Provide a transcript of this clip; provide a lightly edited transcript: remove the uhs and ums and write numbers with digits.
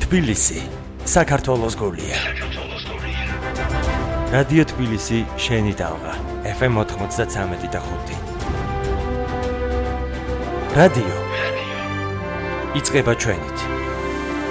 თბილისი, საქართველოს გულია. რადიო თბილისი, შენი ტალღა, FM 93.5. რადიო. იწყება ჩვენით.